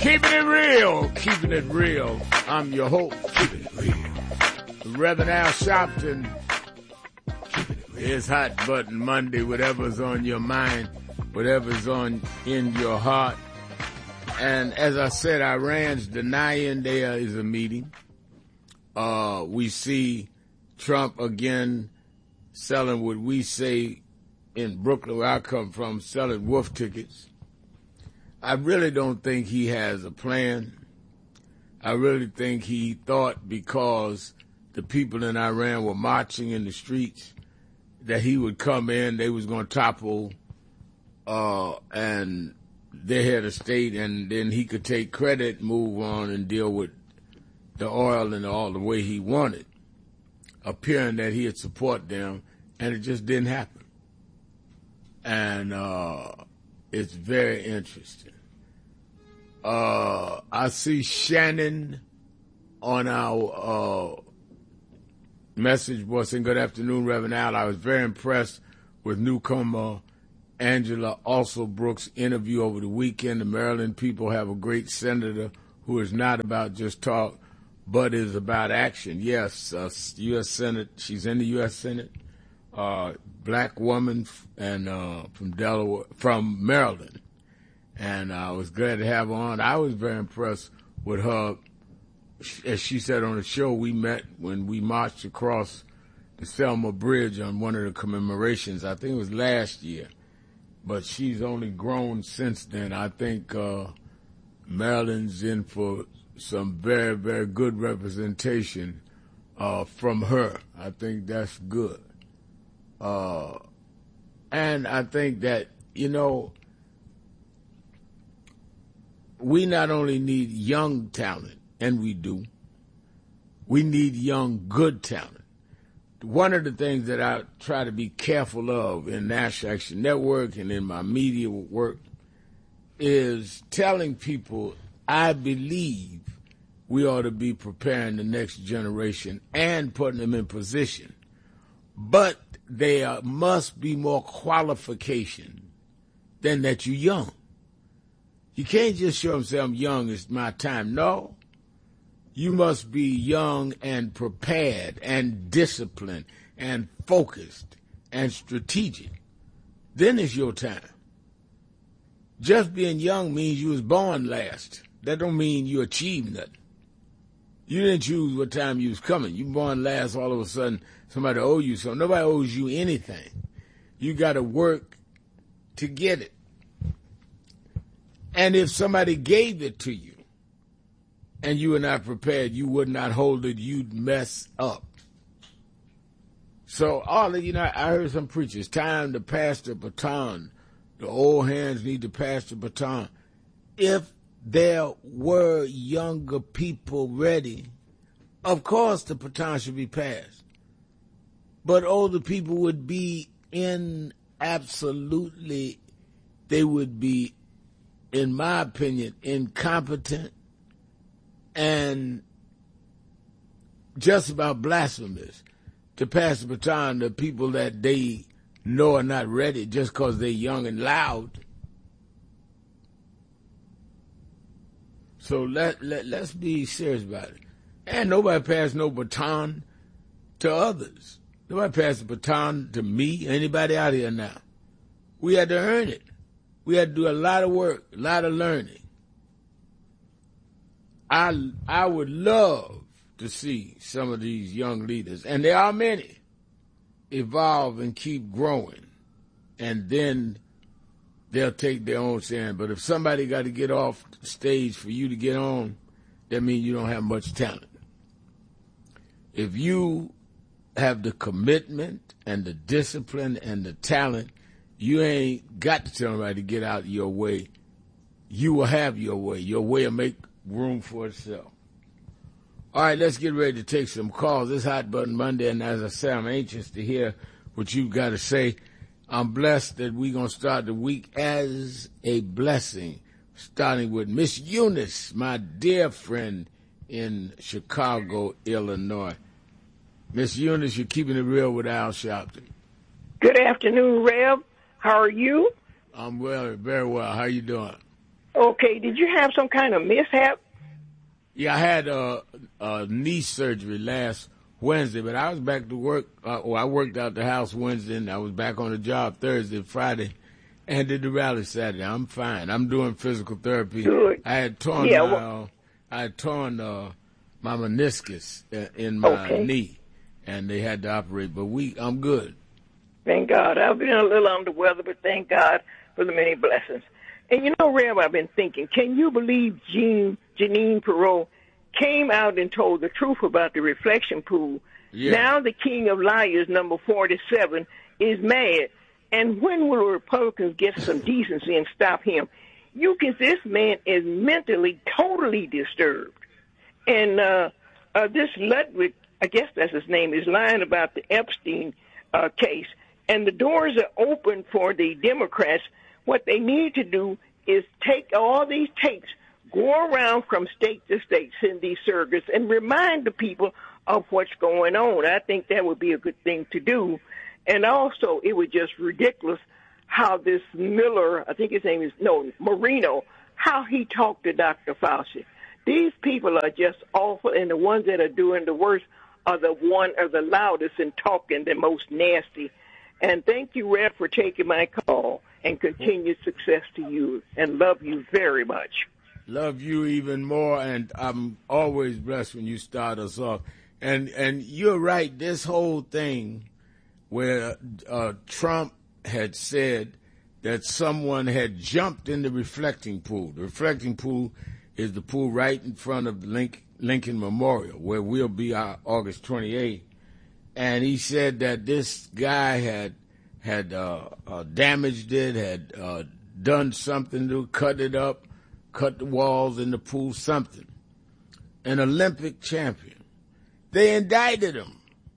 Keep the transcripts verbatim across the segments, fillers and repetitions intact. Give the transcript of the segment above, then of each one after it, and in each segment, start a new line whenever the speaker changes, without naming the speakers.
Keeping it real, keeping it real. I'm your host, keeping it real. Reverend Al Sharpton. Keeping it real. It's Hot Button Monday, whatever's on your mind, whatever's on in your heart. And as I said, Iran's denying there is a meeting. Uh, we see Trump again selling what we say in Brooklyn, where I come from, selling wolf tickets. I really don't think he has a plan. I really think he thought because the people in Iran were marching in the streets that he would come in, they was going to topple uh, and their head of state, and then he could take credit, move on, and deal with the oil and all the way he wanted, appearing that he had support them, and it just didn't happen. And uh, it's very interesting. Uh, I see Shannon on our uh, message board saying, good afternoon, Reverend Al. I was very impressed with newcomer Angela Alsobrooks' interview over the weekend. The Maryland people have a great senator who is not about just talk, but is about action. Yes, uh, U S Senate. She's in the U S Senate. Uh, black woman and uh, from Delaware, from Maryland. And I was glad to have her on. I was very impressed with her. As she said on the show, we met when we marched across the Selma Bridge on one of the commemorations. I think it was last year. But she's only grown since then. I think uh, Maryland's in for some very, very good representation uh, from her. I think that's good. Uh, and I think that, you know, we not only need young talent, and we do, we need young, good talent. One of the things that I try to be careful of in National Action Network and in my media work is telling people I believe we ought to be preparing the next generation and putting them in position. But there must be more qualification than that you're young. You can't just show them, say, I'm young, it's my time. No. You must be young and prepared and disciplined and focused and strategic. Then it's your time. Just being young means you was born last. That don't mean you achieved nothing. You didn't choose what time you was coming. You born last, all of a sudden somebody owe you something. Nobody owes you anything. You got to work to get it. And if somebody gave it to you and you were not prepared, you would not hold it, you'd mess up. So all of, you know, I heard some preachers, time to pass the baton. The old hands need to pass the baton. If there were younger people ready, of course the baton should be passed. But older people would be in absolutely, they would be, in my opinion, incompetent and just about blasphemous to pass the baton to people that they know are not ready just because they're young and loud. So let, let, let's be serious about it. And nobody passed no baton to others. Nobody passed the baton to me, anybody out here now. We had to earn it. We had to do a lot of work, a lot of learning. I I would love to see some of these young leaders, and there are many, evolve and keep growing, and then they'll take their own stand. But if somebody got to get off the stage for you to get on, that means you don't have much talent. If you have the commitment and the discipline and the talent, you ain't got to tell nobody to get out of your way. You will have your way. Your way will make room for itself. All right, let's get ready to take some calls. It's Hot Button Monday, and as I said, I'm anxious to hear what you've got to say. I'm blessed that we're going to start the week as a blessing, starting with Miss Eunice, my dear friend in Chicago, Illinois. Miss Eunice, you're keeping it real with Al Sharpton.
Good afternoon, Rev. How are you?
I'm well, very well. How you doing?
Okay, did you have some kind of mishap?
Yeah, I had a, a knee surgery last Wednesday, but I was back to work. Uh, well, I worked out the house Wednesday, and I was back on the job Thursday, Friday, and did the rally Saturday. I'm fine. I'm doing physical therapy.
Good.
I had torn
yeah,
my,
well,
uh, I had torn uh, my meniscus in my
okay.
knee, and they had to operate. But we, I'm good.
Thank God. I've been a little under the weather, but thank God for the many blessings. And you know, Rev, I've been thinking, can you believe Jean, Jeanine Pirro came out and told the truth about the reflection pool?
Yeah.
Now the king of liars, number forty-seven, is mad. And when will the Republicans get some decency and stop him? You can, this man is mentally totally disturbed. And uh, uh, this Ludwig, I guess that's his name, is lying about the Epstein uh, case. And the doors are open for the Democrats. What they need to do is take all these tapes, go around from state to state, send these surrogates, and remind the people of what's going on. I think that would be a good thing to do. And also, it was just ridiculous how this Miller, I think his name is, no, Marino, how he talked to Doctor Fauci. These people are just awful, and the ones that are doing the worst are the one are the loudest and talking the most nasty. And thank you, Rev, for taking my call, and continued success to you, and love you very much.
Love you even more, and I'm always blessed when you start us off. And and you're right, this whole thing where uh, Trump had said that someone had jumped in the reflecting pool. The reflecting pool is the pool right in front of the Link, Lincoln Memorial, where we'll be uh, August twenty-eighth. And he said that this guy had had uh, uh, damaged it, had uh, done something to cut it up, cut the walls in the pool, something. An Olympic champion. They indicted him.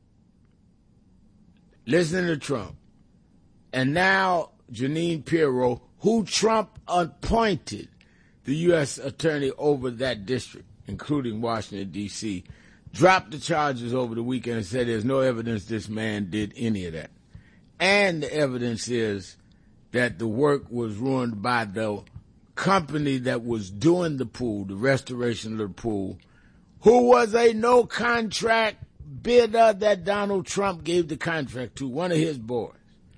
Listen to Trump. And now Jeanine Pirro, who Trump appointed the U S attorney over that district, including Washington, D C, dropped the charges over the weekend and said there's no evidence this man did any of that. And the evidence is that the work was ruined by the company that was doing the pool, the restoration of the pool, who was a no-contract bidder that Donald Trump gave the contract to, one of his boys.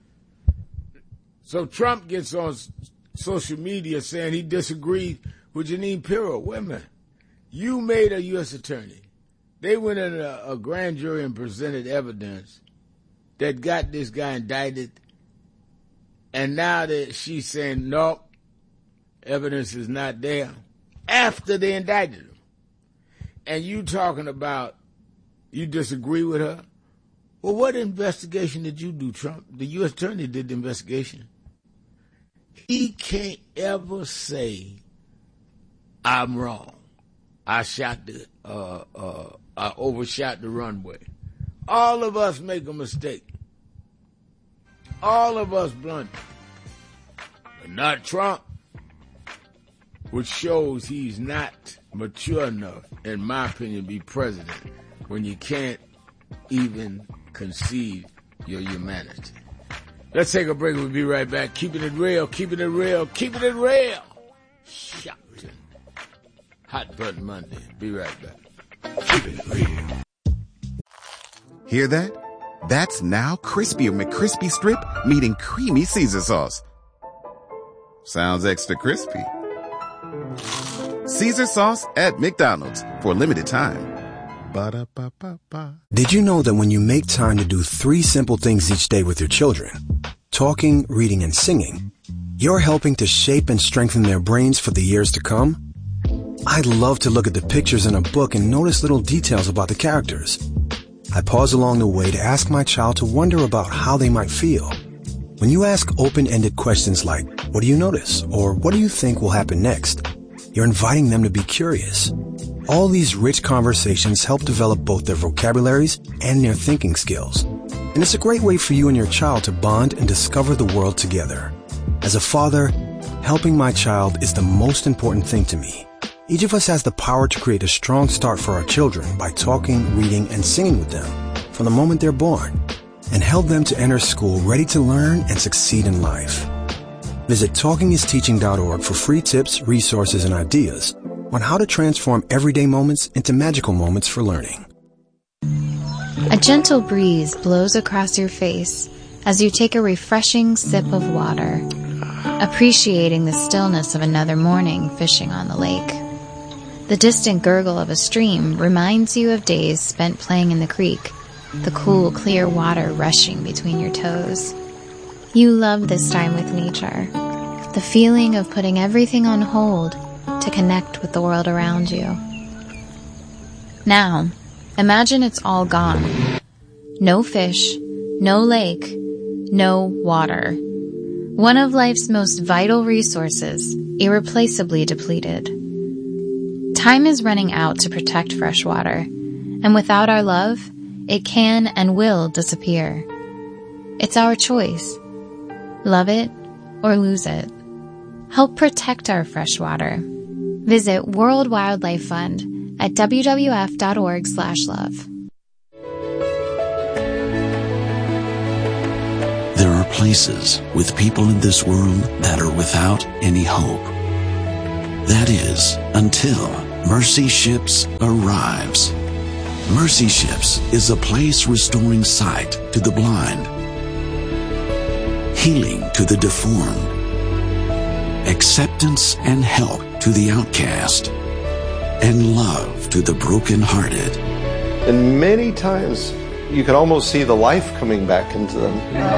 So Trump gets on social media saying he disagreed with Jeanine Pirro. Wait a minute. You made a U S attorney. They went in a, a grand jury and presented evidence that got this guy indicted, and now that she's saying, nope, evidence is not there, after they indicted him. And you talking about you disagree with her? Well, what investigation did you do, Trump? The U S attorney did the investigation. He can't ever say, I'm wrong. I shot the, uh, uh, I overshot the runway. All of us make a mistake. All of us blunder. But not Trump, which shows he's not mature enough, in my opinion, to be president when you can't even concede your humanity. Let's take a break. We'll be right back. Keeping it real, keeping it real, keeping it real. Shouting. Hot Button Monday. Be right back. Keeping it real.
Hear that? That's now Crispy McCrispy Strip meeting Creamy Caesar Sauce. Sounds extra crispy. Caesar Sauce at McDonald's for a limited time. Ba-da-ba-ba-ba.
Did you know that when you make time to do three simple things each day with your children, talking, reading, and singing, you're helping to shape and strengthen their brains for the years to come? I love to look at the pictures in a book and notice little details about the characters. I pause along the way to ask my child to wonder about how they might feel. When you ask open-ended questions like, what do you notice? Or what do you think will happen next? You're inviting them to be curious. All these rich conversations help develop both their vocabularies and their thinking skills. And it's a great way for you and your child to bond and discover the world together. As a father, helping my child is the most important thing to me. Each of us has the power to create a strong start for our children by talking, reading, and singing with them from the moment they're born, and help them to enter school ready to learn and succeed in life. Visit talking is teaching dot org for free tips, resources, and ideas on how to transform everyday moments into magical moments for learning.
A gentle breeze blows across your face as you take a refreshing sip of water, appreciating the stillness of another morning fishing on the lake. The distant gurgle of a stream reminds you of days spent playing in the creek, the cool, clear water rushing between your toes. You love this time with nature, the feeling of putting everything on hold to connect with the world around you. Now, imagine it's all gone. No fish, no lake, no water. One of life's most vital resources, irreplaceably depleted. Time is running out to protect fresh water, and without our love, it can and will disappear. It's our choice. Love it or lose it. Help protect our fresh water. Visit World Wildlife Fund at w w f dot org slash love.
There are places with people in this world that are without any hope. That is, until Mercy Ships arrives. Mercy Ships is a place restoring sight to the blind, healing to the deformed, acceptance and help to the outcast, and love to the brokenhearted.
And many times you can almost see the life coming back into them.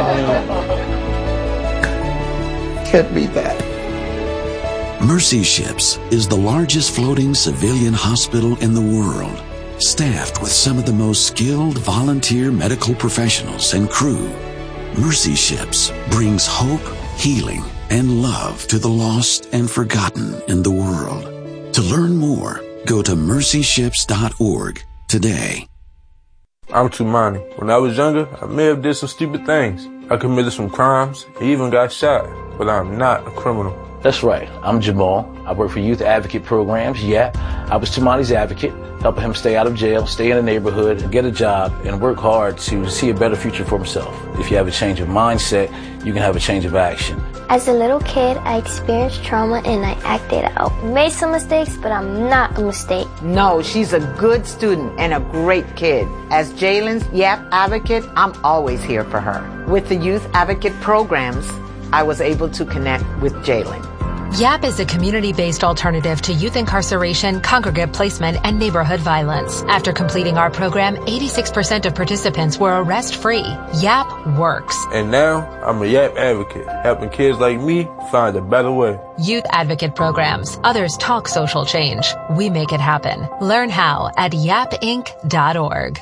Can't beat that.
Mercy Ships is the largest floating civilian hospital in the world, staffed with some of the most skilled volunteer medical professionals and crew. Mercy Ships brings hope, healing, and love to the lost and forgotten in the world. To learn more, go to mercy ships dot org today.
I'm Tumani. When I was younger, I may have did some stupid things. I committed some crimes, and even got shot, but I'm not a criminal.
That's right. I'm Jamal. I work for Youth Advocate Programs. Yeah, I was Tumani's advocate, helping him stay out of jail, stay in the neighborhood, get a job, and work hard to see a better future for himself. If you have a change of mindset, you can have a change of action.
As a little kid, I experienced trauma and I acted out. Made some mistakes, but I'm not a mistake.
No, she's a good student and a great kid. As Jalen's Y A P advocate, I'm always here for her. With the Youth Advocate Programs, I was able to connect with Jalen.
Y A P is a community-based alternative to youth incarceration, congregate placement, and neighborhood violence. After completing our program, eighty-six percent of participants were arrest-free. Y A P works.
And now, I'm a Y A P advocate, helping kids like me find a better way.
Youth Advocate Programs. Others talk social change. We make it happen. Learn how at yap inc dot org.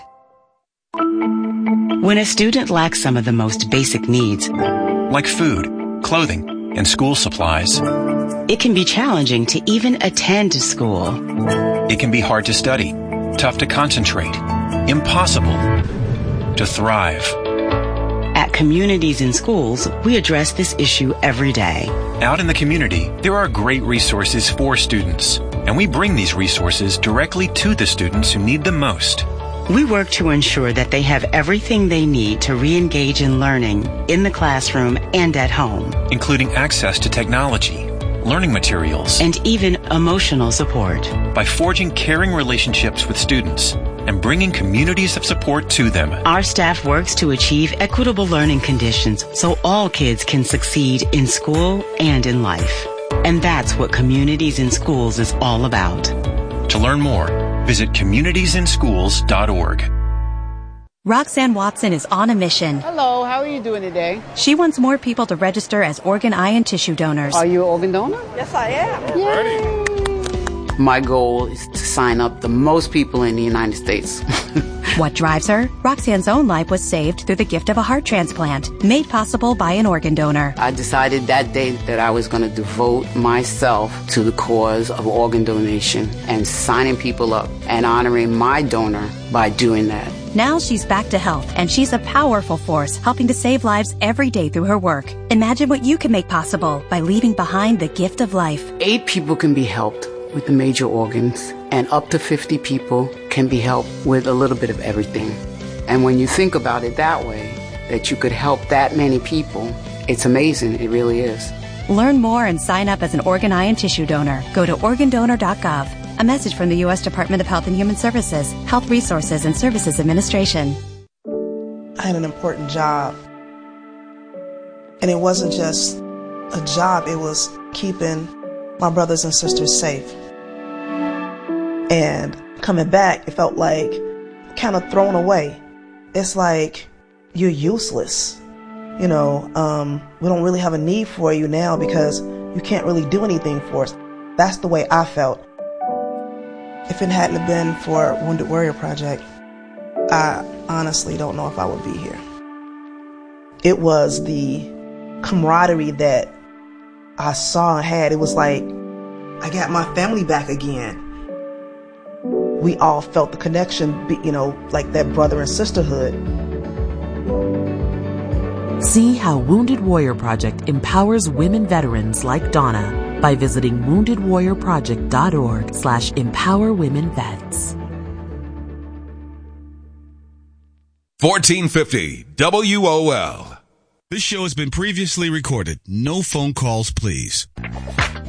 When a student lacks some of the most basic needs,
like food, clothing, and school supplies,
it can be challenging to even attend school.
It can be hard to study, tough to concentrate, impossible to thrive.
At Communities in Schools, we address this issue every day.
Out in the community, there are great resources for students, and we bring these resources directly to the students who need them most.
We work to ensure that they have everything they need to re-engage in learning in the classroom and at home,
including access to technology, learning materials,
and even emotional support.
By forging caring relationships with students and bringing communities of support to them,
our staff works to achieve equitable learning conditions so all kids can succeed in school and in life. And that's what Communities in Schools is all about.
To learn more, visit communities in schools dot org.
Roxanne Watson is on a mission.
Hello, how are you doing today?
She wants more people to register as organ, eye, and tissue donors.
Are you an organ donor?
Yes, I am.
Yay.
My goal is to sign up the most people in the United States.
What drives her? Roxanne's own life was saved through the gift of a heart transplant, made possible by an organ donor.
I decided that day that I was going to devote myself to the cause of organ donation and signing people up and honoring my donor by doing that.
Now she's back to health, and she's a powerful force helping to save lives every day through her work. Imagine what you can make possible by leaving behind the gift of life.
Eight people can be helped with the major organs, and up to fifty people can be helped with a little bit of everything. And when you think about it that way, that you could help that many people, it's amazing. It really is.
Learn more and sign up as an organ, eye, and tissue donor. Go to organ donor dot gov. A message from the U S Department of Health and Human Services, Health Resources and Services Administration.
I had an important job. And it wasn't just a job, it was keeping my brothers and sisters safe. And coming back, it felt like kind of thrown away. It's like you're useless. You know, um, we don't really have a need for you now because you can't really do anything for us. That's the way I felt. If it hadn't have been for Wounded Warrior Project, I honestly don't know if I would be here. It was the camaraderie that I saw and had. It was like I got my family back again. We all felt the connection, you know, like that brother and sisterhood.
See how Wounded Warrior Project empowers women veterans like Donna by visiting wounded warrior project dot org slash empower women vets.
fourteen fifty W O L. This show has been previously recorded. No phone calls, please.